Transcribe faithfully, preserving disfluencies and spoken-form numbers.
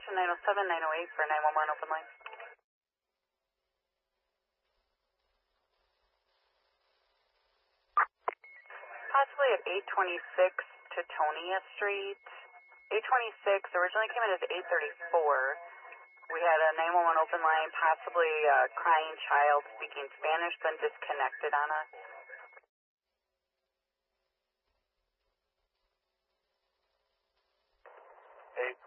extension nine oh seven, nine oh eight for nine one one open line. Possibly at eight twenty-six Teutonia Street. eight twenty-six originally came in as eight thirty-four. We had a nine one one open line, possibly a crying child speaking Spanish, then disconnected on us.